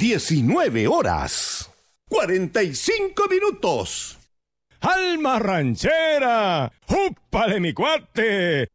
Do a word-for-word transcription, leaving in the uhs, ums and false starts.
diecinueve horas, cuarenta y cinco minutos. ¡Alma ranchera! ¡Júpale, mi cuate!